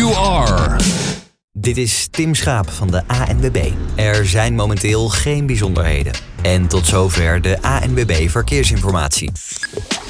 you are. Dit is Tim Schaap van de ANWB. Er zijn momenteel geen bijzonderheden. En tot zover de ANWB Verkeersinformatie.